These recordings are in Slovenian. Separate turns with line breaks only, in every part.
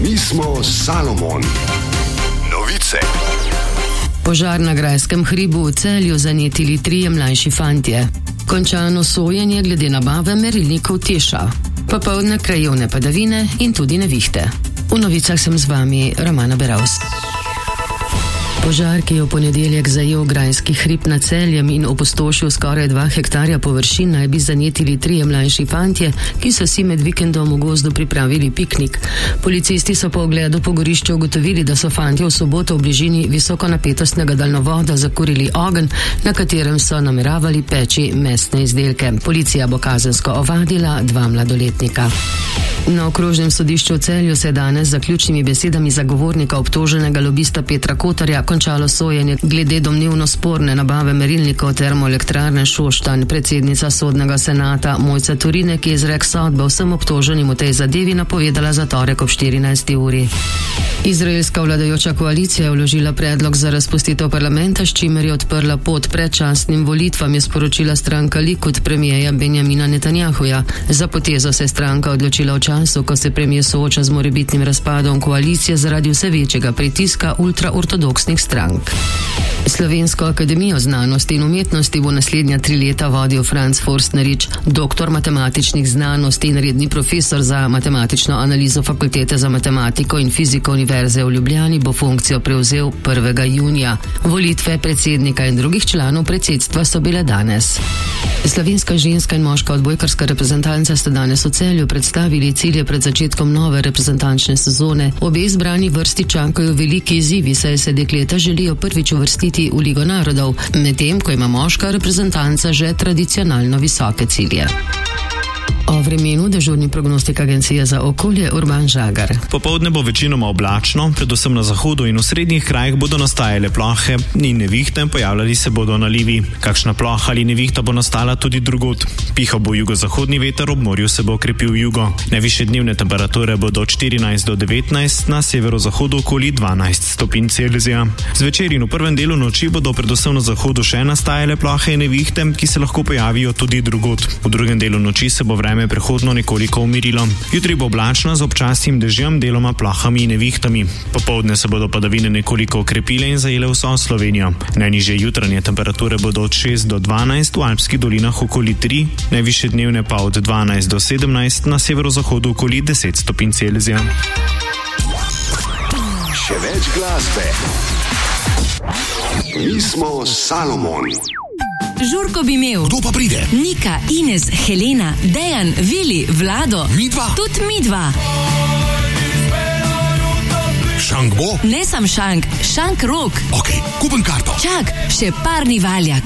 Mi smo Salomon. Novice.
Požar na Grajskem hribu v Celju zanetili 3 mlajši fantje. Končano sojenje glede nabave merilnikov Teša. Popoldne krajevne padavine in tudi nevihte. V novicah sem z vami Romana Beravs. Požar, ki je v ponedeljek zajel Grajski hrib nad Celjem in opustošil skoraj 2 hektarja površin, naj bi zanetili 3 mlajši fantje, ki so si med vikendom v gozdu pripravili piknik. Policisti so po ogledu pogorišča ugotovili, da so fantje v soboto v bližini visokonapetostnega daljnovoda zakurili ogenj, na katerem so nameravali peči mesne izdelke. Policija bo kazensko ovadila 2 mladoletnika. Na okrožnem sodišču v Celju se je danes z zaključnimi besedami zagovornika obtoženega lobista Petra Kotarja končalo sojenje glede domnevno sporne nabave merilnikov Termoelektrarne Šoštanj. Predsednica sodnega senata Mojca Torinek je izrek sodbe vsem obtoženim v tej zadevi napovedala za torek ob 14. uri. Izraelska vladajoča koalicija je vložila predlog za razpustitev parlamenta, s čimer je odprla pot predčasnim volitvam, je sporočila stranka Likud premijeja Benjamina Netanjahuja. Za potezo se je stranka odločila v času, ko se premijer sooča z morebitnim razpadom koalicije zaradi vse večjega pritiska ultraortodoksnih strank. Slovensko akademijo znanosti in umetnosti bo naslednja 3 leta vodil Franc Forstnerič, doktor matematičnih znanosti in redni profesor za matematično analizo Fakultete za matematiko in fiziko Univerze v Ljubljani, bo funkcijo prevzel 1. junija. Volitve predsednika in drugih članov predsedstva so bile danes. Slovenska ženska in moška odbojkarska reprezentanca sta danes v Celju predstavili cilje pred začetkom nove reprezentančne sezone. Obe izbrani vrsti čakajo veliki izzivi, saj se dekleta želijo prvič uvrstiti v Ligo narodov, medtem ko ima moška reprezentanca že tradicionalno visoke cilje. O vremenu dežurni prognostik Agencije za okolje Urban Žagar.
Popoldne bo večinoma oblačno, predvsem na zahodu in v srednjih krajih bodo nastajale plohe in nevihte, pojavljali se bodo nalivi. Kakšna ploha ali nevihta bo nastala tudi drugod. Pihal bo jugozahodni veter, ob morju se bo okrepil jugo. Najvišje dnevne temperature bodo od 14 do 19, na severozahodu okoli 12 stopinj Celzija. Zvečer in v prvem delu noči bodo predvsem na zahodu še nastajale plohe in nevihte, ki se lahko pojavijo tudi drugod. V drugem delu noči se bo vreme prehodno nekoliko umirilo. Jutri bo oblačno z občasnim dežjem, deloma plohami in nevihtami. Popoldne se bodo padavine nekoliko okrepile in zajele vso Slovenijo. Najnižje jutranje temperature bodo od 6 do 12, v alpskih dolinah okoli 3, najvišje dnevne pa od 12 do 17, na severozahodu okoli 10 stopinj Celzija.
Še več glasbe. Mi smo Salomon.
Žurko bi imel.
Kdo pa pride?
Nika, Ines, Helena, Dejan, Vili, Vlado.
Midva?
Tudi midva.
Šank bo?
Ne sam šank, šank rok.
Ok, kupim karto.
Čak, še parni valjak.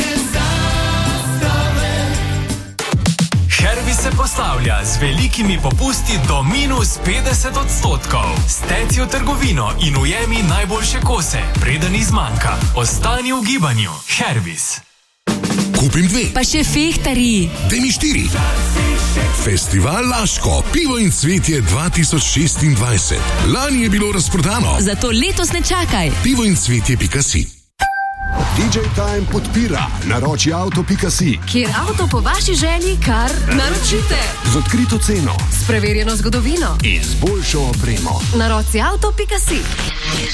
Herbis se poslavlja z velikimi popusti do -50%. Steci v trgovino in ujemi najboljše kose, preden izmanjka. Ostani v gibanju. Herbis.
Kupim 2.
Pa še fehtari.
Daj mi 4. Festival Laško, pivo in cvetje 2026. Lani je bilo razprodano.
Zato letos ne čakaj.
pivoincvetje.si.
DJ Time podpira naroči auto.si.
Kjer avto po vaši želji kar naročite.
Z odkrito ceno
S preverjeno zgodovino.
in z boljšo opremo.
Naroci auto.si.